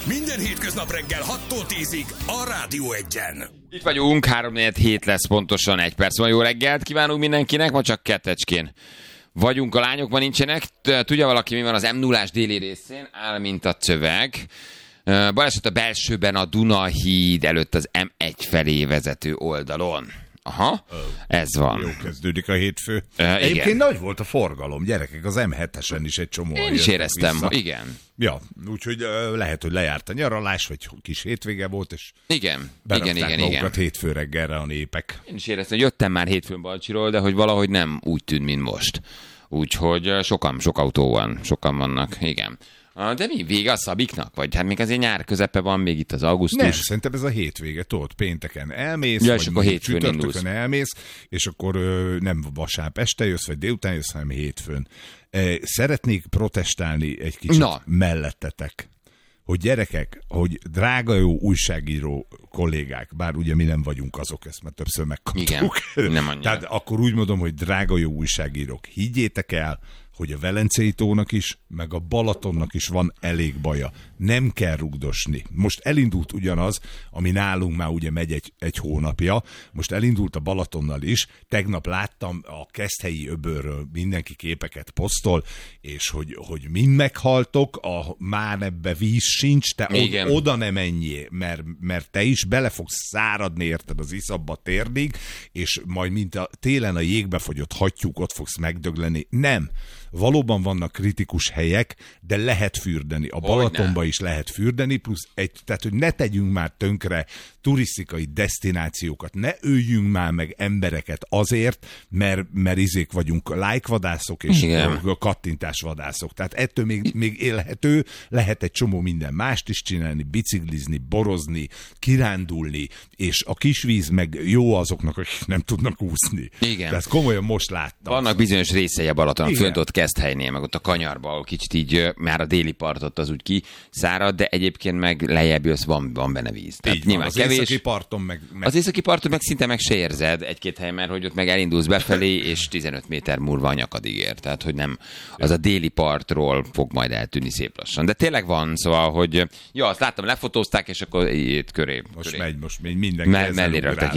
Minden hétköznap reggel 6-tól 10-ig a Rádió Egyen. Itt vagyunk, 3-4-7 lesz pontosan 1 perc. Jó reggelt kívánunk mindenkinek, ma csak kettecskén vagyunk, a lányok ma nincsenek. Tudja valaki, mi van az M0-ás déli részén? Áll, mint a szöveg. Baleset a belsőben a Dunahíd előtt az M1 felé vezető oldalon. Aha, ez van. Jó kezdődik a hétfő. Igen. Egyébként nagy volt a forgalom, gyerekek, az M7-esen is egy csomó. Én is éreztem, igen. Ja, úgyhogy lehet, hogy lejárt a nyaralás, vagy kis hétvége volt, és igen, berakták magukat hétfő reggelre a népek. Én is éreztem, hogy jöttem már hétfőn Balcsiról, de hogy valahogy nem úgy tűnt, mint most. Úgyhogy sok autó van, sokan vannak, igen. De mi, vége a szabiknak? Vagy hát még azért nyár közepe van, még itt az augusztus? Nem, szerintem ez a hétvége, tudod, pénteken elmész, ja, vagy akkor hétfőn indulsz. Elmész, és akkor nem vasárnap este jössz, vagy délután jössz, hanem hétfőn. Szeretnék protestálni egy kicsit mellettetek, hogy gyerekek, hogy drága jó újságíró kollégák, bár ugye mi nem vagyunk azok, ezt már többször megkaptuk. Igen, nem annyira. Tehát akkor úgy mondom, hogy drága jó újságírók, higgyétek el, hogy a Velencei tónak is, meg a Balatonnak is van elég baja. Nem kell rugdosni. Most elindult ugyanaz, ami nálunk már ugye megy egy hónapja, most elindult a Balatonnal is. Tegnap láttam a Keszthelyi öbölről mindenki képeket posztol, és hogy mind meghaltok, már ebbe víz sincs, te oda nem menjél, mert te is bele fogsz száradni, érted, az iszabba térdig, és majd mint télen a jégbefagyott hattyúk, ott fogsz megdögleni. Nem. Valóban vannak kritikus helyek, de lehet fürdeni. A Balatonba is lehet fürdeni, plusz tehát, hogy ne tegyünk már tönkre turisztikai desztinációkat, ne öljünk már meg embereket azért, mert izék vagyunk lájkvadászok és kattintásvadászok. Tehát ettől még élhető, lehet egy csomó minden mást is csinálni, biciklizni, borozni, kirándulni, és a kisvíz meg jó azoknak, akik nem tudnak úszni. Igen. Tehát komolyan most láttam. Vannak bizonyos részei a Balaton, fönt ott Keszthelynél, meg ott a kanyarba, ahol kicsit így már a déli partot az úgy kiszárad, de egyébként meg lejjebb jössz, van benne víz. Tehát nyilván kevés. Északi parton meg... Az északi parton meg szinte meg se érzed egy-két helyen, mert hogy ott meg elindulsz befelé, és 15 méter múlva a nyakadig ér. Tehát, hogy nem az a déli partról fog majd eltűnni szép lassan. De tényleg van, szóval, hogy azt láttam, lefotózták, és akkor itt köré. Most megy mindenki. Mellére raktak,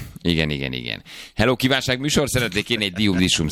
igen. Hello, kívánság műsor, szeretnék én egy diumdisum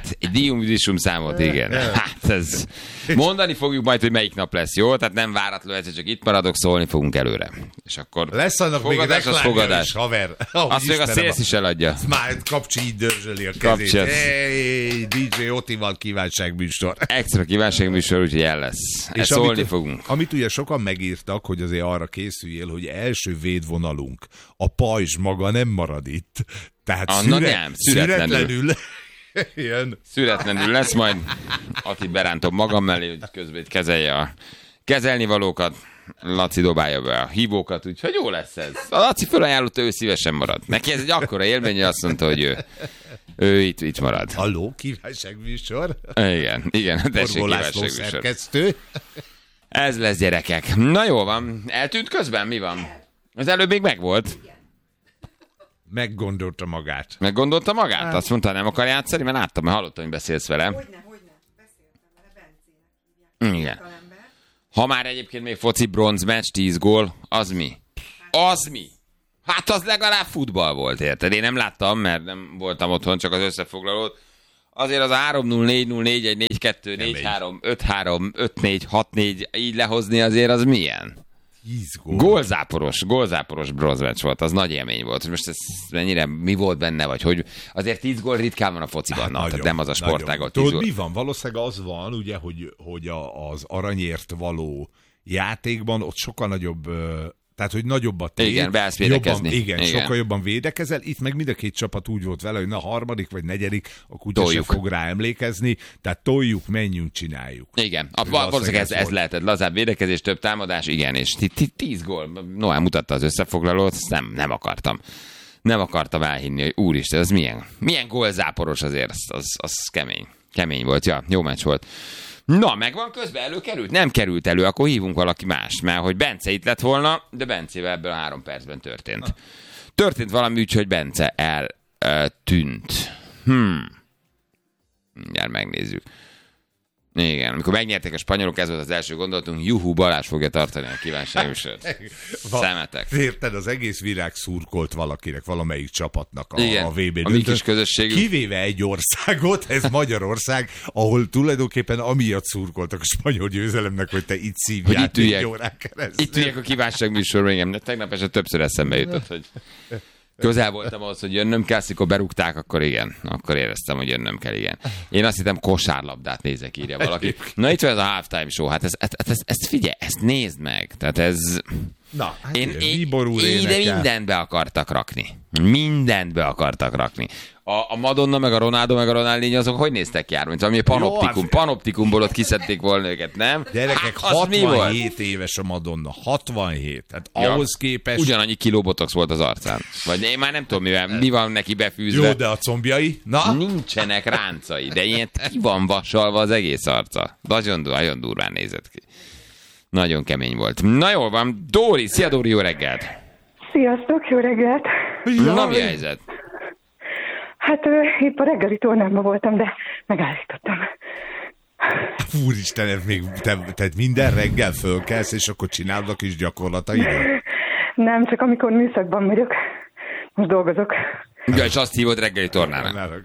számot. Igen. Hát ez... Mondani fogjuk majd, hogy melyik nap lesz, jó? Tehát nem váratlan, egyszer csak itt maradok, szólni fogunk előre. És akkor lesz annak fogadás, az fogadás. Is, haver. Azt még a szélsz is eladja. Már Kapcsi így dörzsöli a kezét. Hey, DJ Otival kívánságműsor. Extra kívánságműsor, úgyhogy el lesz. És szólni fogunk. Amit ugye sokan megírtak, hogy azért arra készüljél, hogy első védvonalunk, a pajzs maga nem marad itt. Tehát szüretlenül jön. Szüretlenül lesz, majd Ati berántom magam mellé, hogy közben kezelje a kezelnivalókat. Laci dobálja be a hívókat, úgyhogy jó lesz ez. A Laci felajánlotta, ő szívesen marad. Neki ez egy akkora élmény, hogy azt mondta, hogy ő itt marad. Halló, kívánságműsor. Igen, tessék, kívánságműsor. Szerkesztő. Ez lesz, gyerekek. Na jó van, eltűnt közben, mi van? Az előbb még megvolt. Meggondolta magát. Meggondolta magát? Azt mondta, nem akar játszani, mert láttam, mert hallottam, hogy beszélsz vele. Hogyne. Beszéltem vele, Bencének hívják. Igen. Ha már egyébként még foci bronzmeccs, 10 gól, az mi? Az mi? Hát az legalább futball volt, érted? Én nem láttam, mert nem voltam otthon, csak az összefoglalót. Azért az a 3-0, 4-0, 4-1, 4-2, 4-3, 5-3, 5-4, 6-4 így lehozni azért az milyen? 10 gól. Gólzáporos bronzmeccs volt, az nagy élmény volt. Most ez mennyire, mi volt benne, vagy hogy azért 10 gól ritkán van a fociban, tehát nem az a sportágat. Tudod, mi van? Valószínűleg az van, ugye, hogy az aranyért való játékban ott sokkal nagyobb... Tehát, hogy nagyobb a tér. Igen, beállsz védekezni. Igen, sokkal jobban védekezel. Itt meg mind a két csapat úgy volt vele, hogy na harmadik vagy negyedik, a kutya sem fog rá emlékezni. Tehát toljuk, menjünk, csináljuk. Igen, valószínűleg ez lehetett. Lazább védekezés, több támadás, igen, és 10 gól. Noel mutatta az összefoglalót, nem akartam. Nem akartam elhinni, hogy úristen, ez milyen gólzáporos azért, az kemény. Kemény volt, ja, jó meccs volt. Na, megvan közben, előkerült? Nem került elő, akkor hívunk valaki mást, mert hogy Bence itt lett volna, de Bencével ebből 3 percben történt. Történt valami úgy, hogy Bence eltűnt. Mindjárt megnézzük. Igen, amikor megnyerték a spanyolok, ez volt az első gondolatunk, juhú, Balázs fogja tartani a kívánságműsort. Szemetek. Érted, az egész virág szurkolt valakinek, valamelyik csapatnak Igen, a VB a mi kis közösségünk. Kivéve egy országot, ez Magyarország, ahol tulajdonképpen amiatt szurkoltak a spanyol győzelemnek, hogy te itt szívjál 4 órán keresztül. Itt üljek a kívánságműsorban, igen, de tegnap esetleg többször eszembe jutott, hogy közel voltam ahhoz, hogy jönnöm kell, amikor berúgták, akkor igen. Akkor éreztem, hogy jönnöm kell, igen. Én azt hittem kosárlabdát nézek, írja valaki. Na itt van ez a halftime show, hát ezt figyelj, ezt nézd meg. Tehát ez... Na, hát Én ide mindent be akartak rakni. Mindent be akartak rakni. A Madonna, meg a Ronaldo, meg a Ronaldinho, azok hogy néztek ki? Mint valami panoptikumból ott kiszedték volna őket, nem? Gyerekek, hát, 67 éves a Madonna. 67. Hát ahhoz képest... Ugyanannyi kiló botox volt az arcán. Vagy én már nem tudom, mi van neki befűzve. Jó, de a combjai? Na? Nincsenek ráncai, de ilyen ki van vasalva az egész arca. Nagyon durván nézett ki. Nagyon kemény volt. Na jól van, Dóri, szia Dóri, jó reggelt! Sziasztok, jó reggelt! Na mi a helyzet? Hát épp a reggeli tornámban voltam, de megállítottam. Úristen, ez még te minden reggel fölkelsz, és akkor csinálod a kis gyakorlataid? Nem, csak amikor műszakban vagyok. Most dolgozok. Ja, és azt hívod reggeli tornának.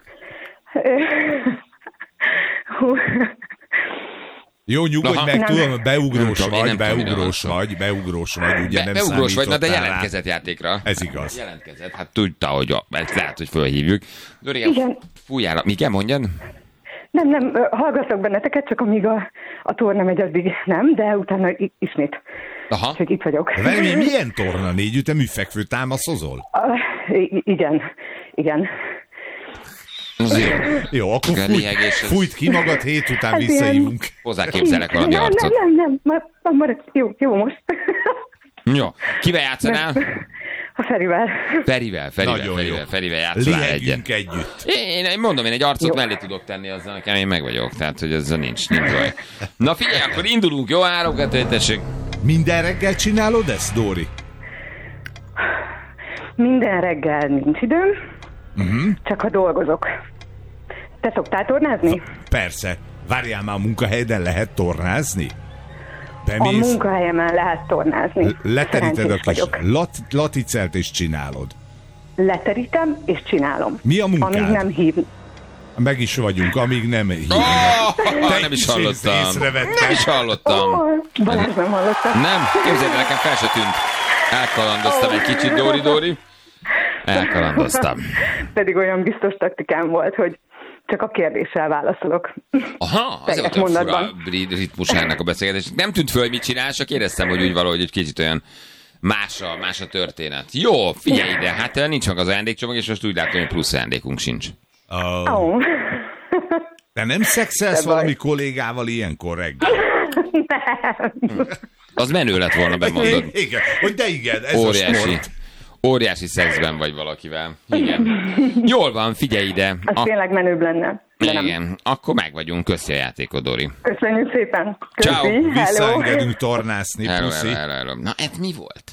Jó, nyugodj meg, tudom, beugrós vagy, ugye nem beugrós vagy, na de számítottál jelentkezett játékra. Ez igaz. Jelentkezett, hát tudta, hogy lehet, hogy fölhívjuk. Dori, Igen. fújjál, mi kell mondjad? Nem, hallgatok benneteket, csak amíg a torna megy, addig nem, de utána ismét. Aha. Úgyhogy itt vagyok. Milyen torna? 4 ütemű fekvő támaszozol? Igen. Jó, akkor fújt ki magad, 7 után visszahívunk. Hozzáképzelek valami arcot. Nem, maradj, jó most. Jó, kivel játszanál? A Ferivel. Ferivel játszanál Lihegünk együtt. Én mondom, én egy arcot mellé tudok tenni, azzal nekem én meg vagyok, tehát hogy ez nincs baj. Na figyelj, akkor indulunk, jó? 3, 2, tessék. Minden reggel csinálod ezt, Dóri? Minden reggel nincs időm, csak ha dolgozok. Te szoktál tornázni? Persze. Várjál már, a munkahelyeden lehet tornázni? A munkahelyemen lehet tornázni. Leteríted a kis laticelt és csinálod. Leterítem és csinálom. Mi a munkád? Amíg nem hív. Meg is vagyunk, amíg nem hív. Nem is hallottam. Balázs nem hallottam. Nem, képzeld, nekem fel se tűnt. Elkalandoztam egy kicsit, Dóri. Elkalandoztam. Pedig olyan biztos taktikám volt, hogy csak a kérdéssel válaszolok. Aha, azért volt a fura ritmusának a beszélgetés. Nem tűnt föl, hogy mit csinál, csak éreztem, hogy úgy valahogy egy kicsit olyan más a történet. Jó, figyelj ide, hát nincs meg az ajándékcsomag, és most úgy látom, hogy plusz ajándékunk sincs. Te nem szexelsz valami kollégával ilyenkor reggel? Nem. Az menő lett volna, bemondod. Igen, hogy de igen, ez óriási. A sport. Óriási szexben vagy valakivel. Igen. Jól van, figyelj ide. Az tényleg menőbb lenne. Igen, akkor meg vagyunk. Köszi a játékod, Dori. Köszönjük szépen. Ciao. Visszaengedünk tornászni, puszi. Hello. Na, ez mi volt?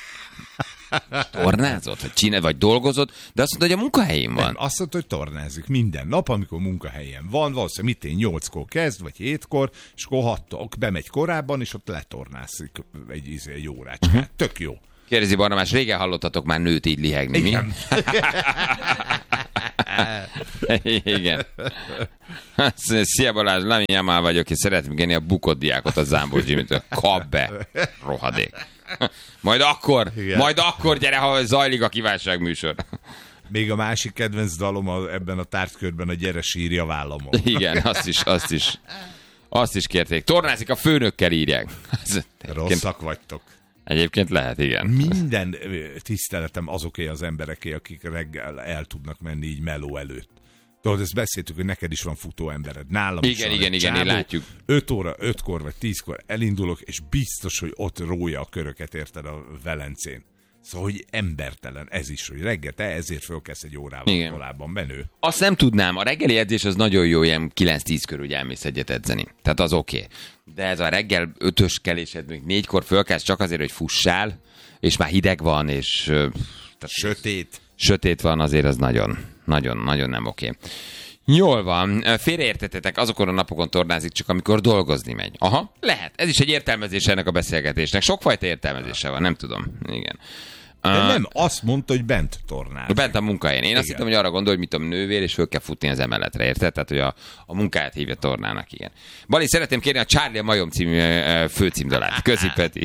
Tornázott? Vagy dolgozott? De azt mondta, hogy a munkahelyén van. Nem, azt mondta, hogy tornázik minden nap, amikor munkahelyen van. Valószínűleg 8-kor kezd, vagy 7-kor, és akkor 6-tól bemegy korábban, és ott letornászik egy órácskát. Tök jó. Kérdezi Barnabás, régen hallottatok már nőt így lihegni, igen. Mi? Igen. Szia Balázs, Lami Jamal vagyok, és szeretném kérni a bukott diákot a Zámbó Jimmy-től. Kap be, rohadék. Majd akkor gyere, ha zajlik a kívánságműsor. Még a másik kedvenc dalom ebben a tárgykörben a Gyere sírja vállamon. Igen, azt is kérték. Tornázik a főnökkel, írják. Rosszak vagytok. Egyébként lehet, igen. Minden tiszteletem azoké az embereké, akik reggel el tudnak menni így meló előtt. Tudod, ezt beszéltük, hogy neked is van futó embered. Nálam is van. Igen, én látjuk. 5-kor vagy 10-kor elindulok, és biztos, hogy ott rója a köröket, érted, a Velencén. Szóval, hogy embertelen ez is, hogy reggel te ezért fölkelsz egy órával korábban, menő. Azt nem tudnám, a reggeli edzés az nagyon jó, ilyen 9-10 körül elmész egyet edzeni. Tehát az oké. De ez a reggel 5-ös kelésed, még 4-kor fölkelsz csak azért, hogy fussál, és már hideg van, és... Sötét. Sötét van, azért az nagyon nem oké. Jól van. Félreértettetek, azokon a napokon tornázik csak, amikor dolgozni megy. Aha, lehet. Ez is egy értelmezés ennek a beszélgetésnek. Sokfajta értelmezése van, nem tudom. Igen. De nem, azt mondta, hogy bent tornázik. Bent a munkahelyen. Én azt hittem, hogy arra gondol, hogy mit tudom, nővér, és föl kell futni az emeletre, érted? Tehát, hogy a munkáját hívja tornának, igen. Bali, szeretném kérni a Charlie a majom című főcímdalát. Közi, Peti.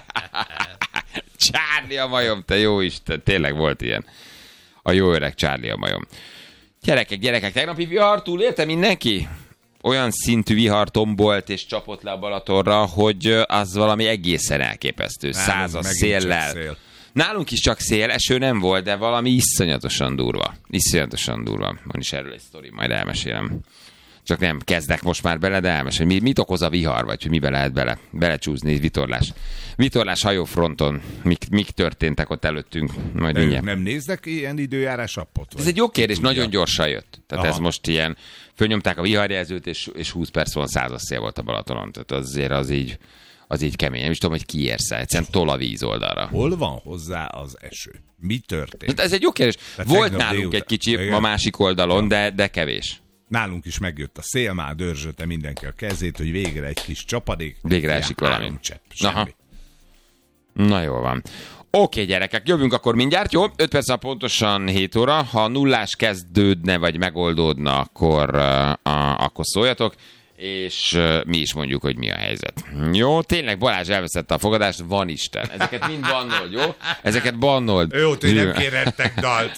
Charlie a majom, te jó Isten, tényleg volt ilyen. A jó öreg Charlie a majom. Gyerekek, tegnapi vihar túlélte mindenki? Olyan szintű vihar tombolt és csapott le a Balatonra, hogy az valami egészen elképesztő. Százas széllel. Nálunk is csak szél, eső nem volt, de valami iszonyatosan durva. Van is erről egy sztori, majd elmesélem. Csak nem kezdek most már bele, de elmesélem. Mit okoz a vihar, vagy hogy mibe lehet belecsúszni, vitorlás hajófronton. Mik történtek ott előttünk? Majd mindjárt. Nem néznek ilyen időjárás appot? Ez egy jó kérdés, nagyon gyorsan jött. Tehát ez most ilyen, fölnyomták a viharjelzőt, és 20 perc van százas szél volt a Balatonon. Tehát azért az így kemény. Nem is tudom, hogy kiérsz-e. Egyszerűen tol a víz oldalra. Hol van hozzá az eső? Mi történt? Ez egy jó kérdés. Volt nálunk egy kicsi a másik oldalon, de kevés. Nálunk is megjött a szél, már dörzsölte mindenki a kezét, hogy végre egy kis csapadék. Végre esik valami. Csepp, semmi. Na jól van. Oké, gyerekek, jövünk akkor mindjárt, jó? 5 perc pontosan 7 óra. Ha nullás kezdődne, vagy megoldódna, akkor szóljatok, és mi is mondjuk, hogy mi a helyzet. Jó, tényleg Balázs elveszette a fogadást, van Isten. Ezeket mind bannold, jó? Ezeket bannold. Jó, hogy nem kérhettek dalt.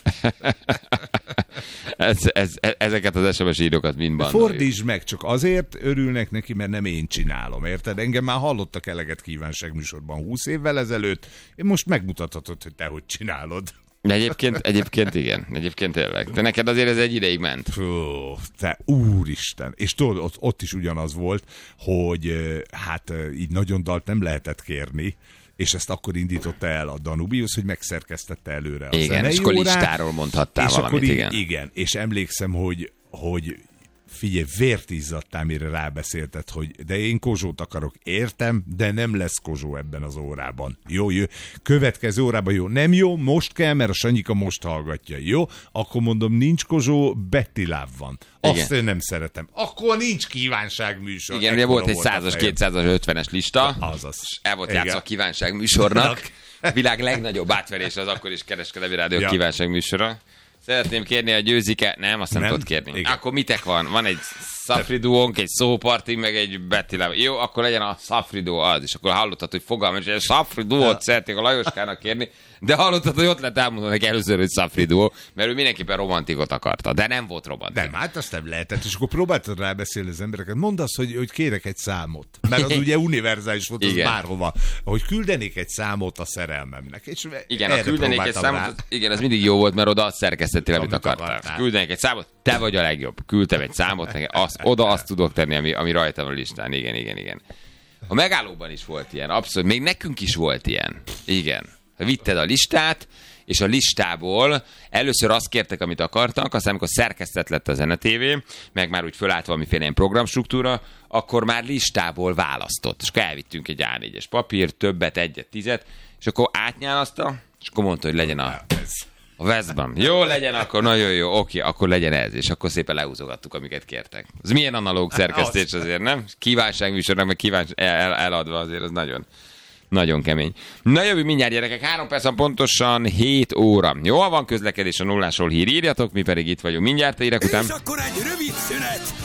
Ezeket az SMS írókat mind bannold. Fordítsd meg, csak azért örülnek neki, mert nem én csinálom, érted? Engem már hallottak eleget kívánságműsorban 20 évvel ezelőtt, én most megmutathatod, hogy te hogy csinálod. De egyébként igen. Egyébként tényleg. De neked azért ez egy ideig ment. Fú, te úristen. És tudod, ott is ugyanaz volt, hogy hát így nagyon dalt nem lehetett kérni, és ezt akkor indította el a Danubius, hogy megszerkesztette előre a igen, és akkor listáról mondhattál valamit, igen. Igen, és emlékszem, hogy figyelj, vért izzadtál, mire rábeszélted, hogy de én Kozsót akarok, értem, de nem lesz Kozsó ebben az órában. Jó, következő órában jó. Nem jó, most kell, mert a Sanyika most hallgatja. Jó, akkor mondom, nincs Kozsó, Betty Love van. Azt én nem szeretem. Akkor nincs kívánságműsor. Igen, ugye volt egy 100-as, 200-as, 50-es lista. Azaz. El volt játszva a kívánságműsornak. A világ legnagyobb átverés az akkor is kereskedelmi rádió kívánságműsora. Szeretném kérni a Győzike. Nem, azt nem tudod kérni. Igen. Akkor mitek van? Van egy Szafri duónk, egy szóparti, meg egy Betty Love. Jó, akkor legyen a Szafri duó az is. Akkor hallottad, hogy fogalmam, és egy Szafri duót szeretnék a Lajoskának kérni, de hallottad, hogy ott lett elmondani neki először, hogy Szafri duó, mert ő mindenképpen romantikot akarta, de nem volt romantik. Nem, hát azt nem lehetett, és akkor próbáltad rábeszélni az embereket. Mondd azt, hogy kérek egy számot, mert az ugye univerzális volt, az bárhova, hogy küldenék egy számot a szerelmemnek. És igen, ha küldenék egy számot, igen, ez mindig jó volt, mert oda azt szerkesztettél, amit akartál. Küldenék egy számot, te vagy a legjobb. Küldtem egy számot, oda azt tudok tenni, ami rajta van a listán. Igen. A megállóban is volt ilyen, abszolút. Még nekünk is volt ilyen. Igen. Vitted a listát, és a listából először azt kértek, amit akartak, aztán amikor szerkesztett lett a Zene TV, meg már úgy fölállt valamiféle ilyen programstruktúra, akkor már listából választott. És akkor elvittünk egy A4-es papír, többet, egyet, 10, és akkor átnyálaszta, és akkor mondta, hogy legyen a Veszban. Jó, legyen akkor, nagyon jó, oké, akkor legyen ez, és akkor szépen lehúzogattuk, amiket kértek. Ez milyen analóg szerkesztés azért, nem? Kívánságműsornak, meg eladva azért, az nagyon, nagyon kemény. Na jövő mindjárt, gyerekek, 3 percen pontosan 7 óra. Jó, van közlekedés a nullásról hír, írjatok, mi pedig itt vagyunk mindjárt, írek után. És akkor egy rövid szünet,